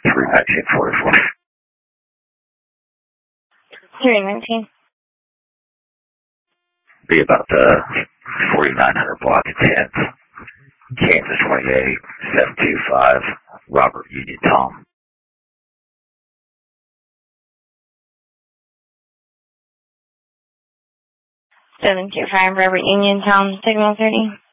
31944. 319. Be about the 4900 block of 10th. Kansas 28, 725, Robert Union Tom. 725, Robert Union Tom, signal 30.